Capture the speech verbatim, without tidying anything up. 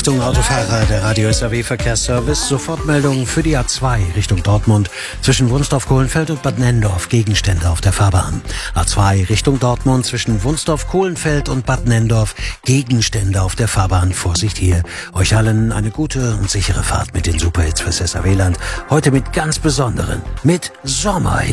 Achtung Autofahrer, der Radio S A W Verkehrsservice. Sofortmeldung für die A zwei Richtung Dortmund zwischen Wunsdorf-Kohlenfeld und Bad Nenndorf. Gegenstände auf der Fahrbahn. A zwei Richtung Dortmund zwischen Wunsdorf-Kohlenfeld und Bad Nenndorf. Gegenstände auf der Fahrbahn. Vorsicht hier. Euch allen eine gute und sichere Fahrt mit den Superhits fürs S A W-Land. Heute mit ganz besonderen, mit Sommerhits.